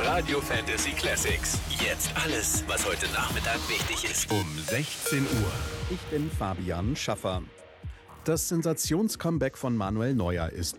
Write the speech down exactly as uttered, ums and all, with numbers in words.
Radio Fantasy Classics. Jetzt alles, was heute Nachmittag wichtig ist. Um sechzehn Uhr. Ich bin Fabian Schaffer. Das Sensationscomeback von Manuel Neuer ist